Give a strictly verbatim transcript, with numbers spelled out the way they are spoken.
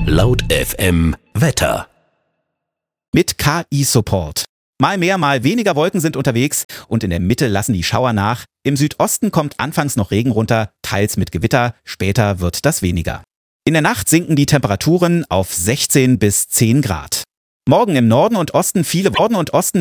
Laut F M Wetter. Mit K I-Support. Mal mehr, mal weniger Wolken sind unterwegs und in der Mitte lassen die Schauer nach. Im Südosten kommt anfangs noch Regen runter, teils mit Gewitter, später wird das weniger. In der Nacht sinken die Temperaturen auf sechzehn bis zehn Grad. Morgen im Norden und Osten viele Norden und Osten